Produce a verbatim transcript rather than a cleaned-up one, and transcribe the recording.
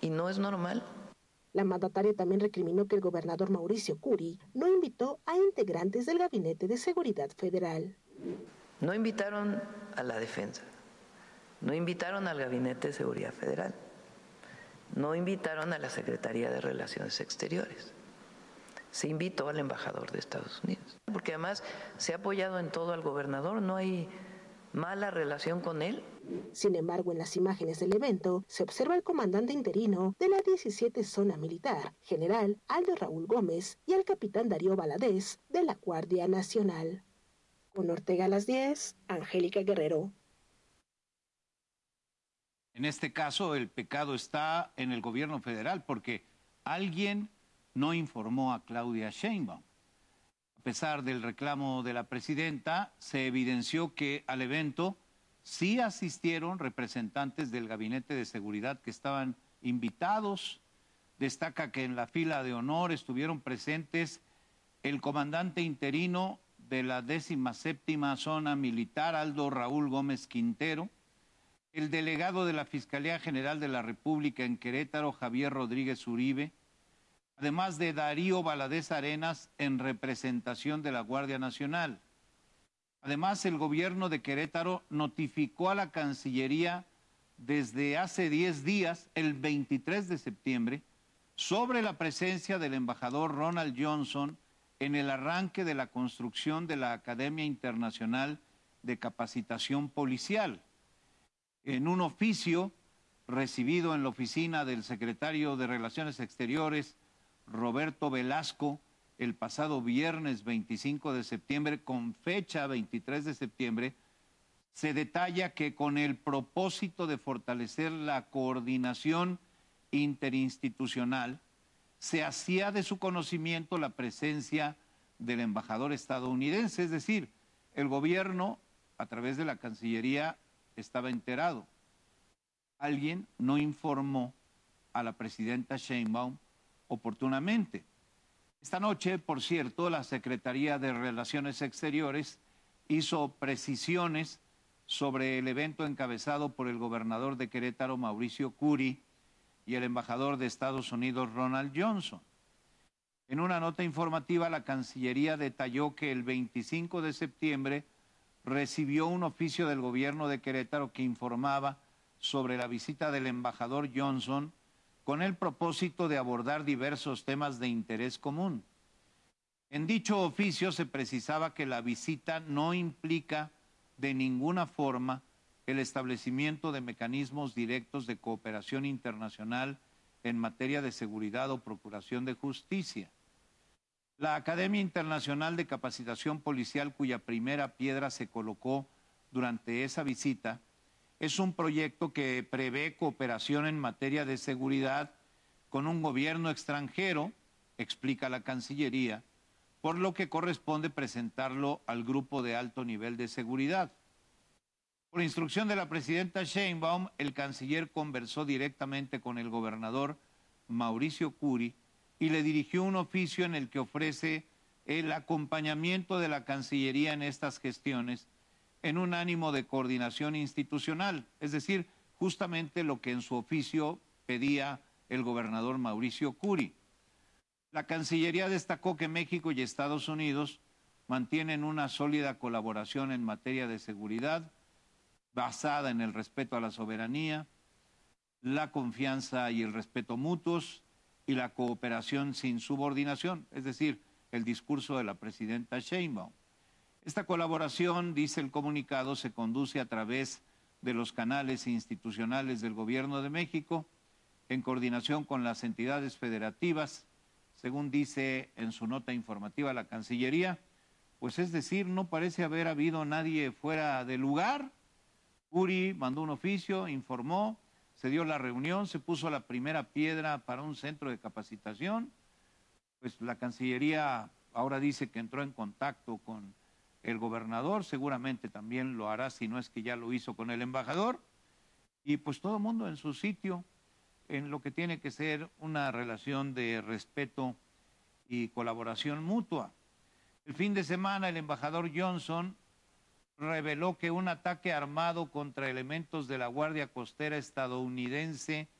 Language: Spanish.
y no es normal. La mandataria también recriminó que el gobernador Mauricio Curi no invitó a integrantes del Gabinete de Seguridad Federal. No invitaron a la defensa, no invitaron al Gabinete de Seguridad Federal, no invitaron a la Secretaría de Relaciones Exteriores. Se invitó al embajador de Estados Unidos, porque además se ha apoyado en todo al gobernador, no hay mala relación con él. Sin embargo, en las imágenes del evento se observa al comandante interino de la diecisiete Zona Militar, general Aldo Raúl Gómez, y al capitán Darío Valadez de la Guardia Nacional. Con Ortega a las diez, Angélica Guerrero. En este caso, el pecado está en el gobierno federal porque alguien no informó a Claudia Sheinbaum. A pesar del reclamo de la presidenta, se evidenció que al evento sí asistieron representantes del Gabinete de Seguridad que estaban invitados. Destaca que en la fila de honor estuvieron presentes el comandante interino de la décima séptima Zona Militar, Aldo Raúl Gómez Quintero, el delegado de la Fiscalía General de la República en Querétaro, Javier Rodríguez Uribe, además de Darío Valadez Arenas en representación de la Guardia Nacional. Además, el gobierno de Querétaro notificó a la Cancillería desde hace diez días, el veintitrés de septiembre, sobre la presencia del embajador Ronald Johnson en el arranque de la construcción de la Academia Internacional de Capacitación Policial. En un oficio recibido en la oficina del secretario de Relaciones Exteriores, Roberto Velasco, el pasado viernes veinticinco de septiembre, con fecha veintitrés de septiembre, se detalla que con el propósito de fortalecer la coordinación interinstitucional, se hacía de su conocimiento la presencia del embajador estadounidense, es decir, el gobierno, a través de la Cancillería, estaba enterado. Alguien no informó a la presidenta Sheinbaum oportunamente. Esta noche, por cierto, la Secretaría de Relaciones Exteriores hizo precisiones sobre el evento encabezado por el gobernador de Querétaro, Mauricio Curi, y el embajador de Estados Unidos, Ronald Johnson. En una nota informativa, la Cancillería detalló que el veinticinco de septiembre recibió un oficio del gobierno de Querétaro que informaba sobre la visita del embajador Johnson con el propósito de abordar diversos temas de interés común. En dicho oficio se precisaba que la visita no implica de ninguna forma el establecimiento de mecanismos directos de cooperación internacional en materia de seguridad o procuración de justicia. La Academia Internacional de Capacitación Policial, cuya primera piedra se colocó durante esa visita, es un proyecto que prevé cooperación en materia de seguridad con un gobierno extranjero, explica la Cancillería, por lo que corresponde presentarlo al Grupo de Alto Nivel de Seguridad. Por instrucción de la presidenta Sheinbaum, el canciller conversó directamente con el gobernador Mauricio Curi y le dirigió un oficio en el que ofrece el acompañamiento de la Cancillería en estas gestiones en un ánimo de coordinación institucional, es decir, justamente lo que en su oficio pedía el gobernador Mauricio Curi. La Cancillería destacó que México y Estados Unidos mantienen una sólida colaboración en materia de seguridad basada en el respeto a la soberanía, la confianza y el respeto mutuos y la cooperación sin subordinación, es decir, el discurso de la presidenta Sheinbaum. Esta colaboración, dice el comunicado, se conduce a través de los canales institucionales del Gobierno de México, en coordinación con las entidades federativas, según dice en su nota informativa la Cancillería, pues es decir, no parece haber habido nadie fuera de lugar. Curi mandó un oficio, informó, se dio la reunión, se puso la primera piedra para un centro de capacitación, pues la Cancillería ahora dice que entró en contacto con el gobernador, seguramente también lo hará si no es que ya lo hizo con el embajador, y pues todo el mundo en su sitio, en lo que tiene que ser una relación de respeto y colaboración mutua. El fin de semana el embajador Johnson reveló que un ataque armado contra elementos de la Guardia Costera estadounidense